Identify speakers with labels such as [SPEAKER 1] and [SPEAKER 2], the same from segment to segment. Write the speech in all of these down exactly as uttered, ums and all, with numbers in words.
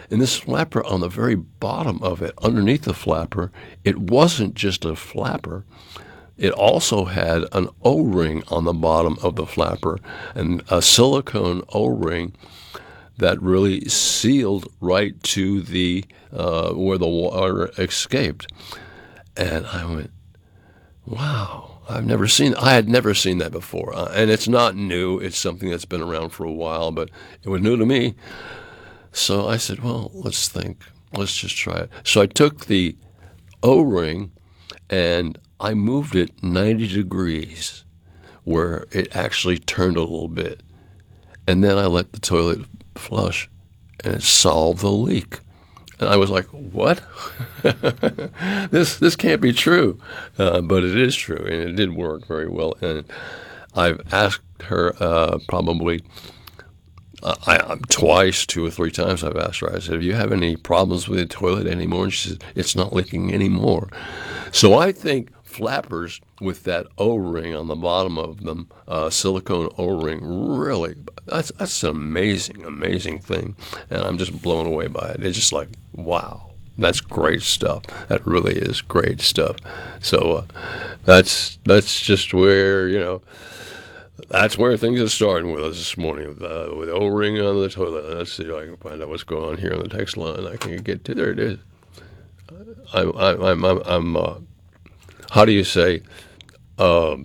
[SPEAKER 1] And this flapper on the very bottom of it, underneath the flapper, it wasn't just a flapper. It also had an O-ring on the bottom of the flapper, and a silicone O-ring that really sealed right to the uh, where the water escaped. And I went, wow, I've never seen, I had never seen that before. Uh, and it's not new. It's something that's been around for a while, but it was new to me. So I said, well, let's think. Let's just try it. So I took the O-ring and I moved it ninety degrees where it actually turned a little bit. And then I let the toilet flush and it solved the leak. And I was like, what? this this can't be true. Uh, but it is true, and it did work very well. And I've asked her uh, probably uh, I, twice, two or three times I've asked her, I said, do you have any problems with the toilet anymore? And she said, it's not leaking anymore. So I think flappers with that O-ring on the bottom of them, uh, silicone O-ring, really, that's, that's an amazing, amazing thing. And I'm just blown away by it. It's just like, wow, that's great stuff. That really is great stuff. So uh, that's that's just where, you know, that's where things are starting with us this morning, with, uh, with O-ring on the toilet. Let's see if I can find out what's going on here on the text line. I can get to, there it is. I'm, I'm, I'm, I'm uh, how do you say, um,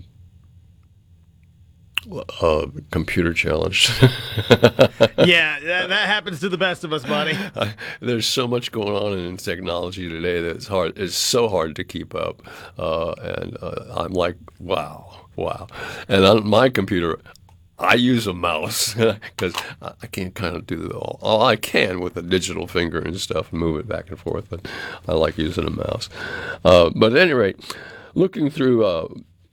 [SPEAKER 1] uh, computer challenged?
[SPEAKER 2] Yeah, that, that happens to the best of us, buddy.
[SPEAKER 1] I, there's so much going on in technology today that it's hard. It's so hard to keep up, uh, and uh, I'm like, wow, wow. And on my computer, I use a mouse because I can't kind of do it all. all I can with a digital finger and stuff and move it back and forth, but I like using a mouse. Uh, but at any rate, looking through, uh,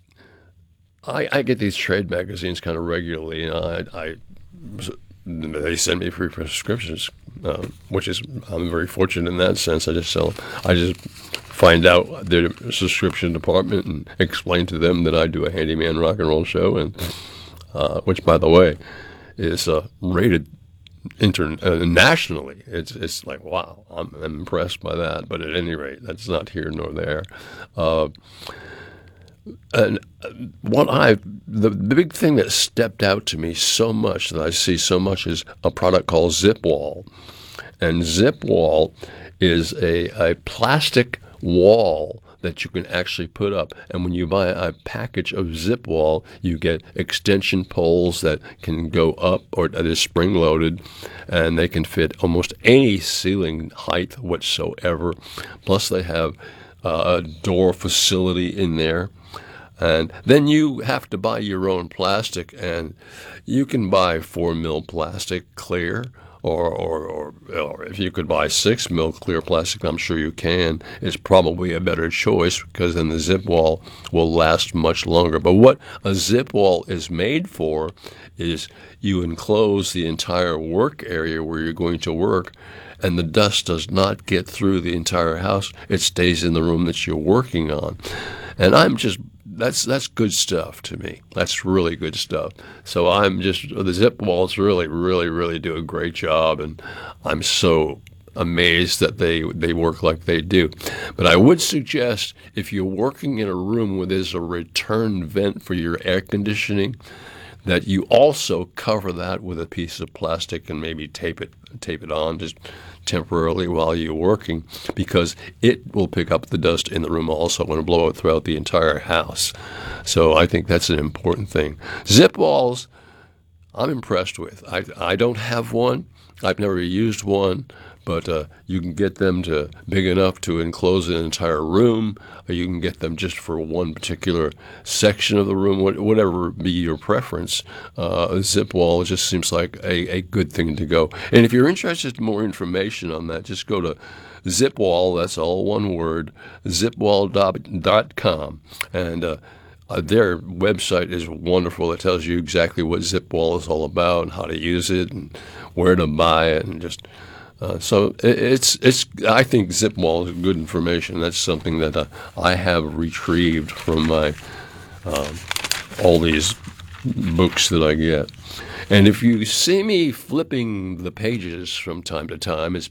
[SPEAKER 1] I, I get these trade magazines kind of regularly. You know, I, I they send me free prescriptions, uh, which is I'm very fortunate in that sense. I just sell, I just find out their subscription department and explain to them that I do a handyman rock and roll show, and uh, which, by the way, is uh, rated Inter- uh, nationally. It's it's like, wow, I'm, I'm impressed by that. But at any rate, that's not here nor there. Uh, and what I the, the big thing that stepped out to me so much that I see so much is a product called Zipwall, and Zipwall is a a plastic wall that you can actually put up. And when you buy a package of Zipwall, you get extension poles that can go up or that is spring-loaded, and they can fit almost any ceiling height whatsoever. Plus they have uh, a door facility in there. And then you have to buy your own plastic, and you can buy four mil plastic clear, Or, or, or, or if you could buy six mil clear plastic, I'm sure you can. It's probably a better choice because then the Zipwall will last much longer. But what a Zipwall is made for is you enclose the entire work area where you're going to work, and the dust does not get through the entire house. It stays in the room that you're working on. And I'm just That's that's good stuff to me. That's really good stuff. So I'm just, the Zipwalls really, really, really do a great job, and I'm so amazed that they they work like they do. But I would suggest if you're working in a room where there's a return vent for your air conditioning, that you also cover that with a piece of plastic and maybe tape it tape it on just temporarily while you're working, because it will pick up the dust in the room also and blow it throughout the entire house. So I think that's an important thing. Zipwalls, I'm impressed with. I, I don't have one. I've never used one, but uh, you can get them to big enough to enclose an entire room, or you can get them just for one particular section of the room, whatever be your preference. Uh, a Zipwall just seems like a, a good thing to go. And if you're interested in more information on that, just go to Zipwall, that's all one word, zipwall dot com. And uh, Uh, their website is wonderful. It tells you exactly what Zipwall is all about and how to use it and where to buy it, and just uh, so it, it's it's. I think Zipwall is good information. That's something that uh, I have retrieved from my um, all these books that I get. And if you see me flipping the pages from time to time, it's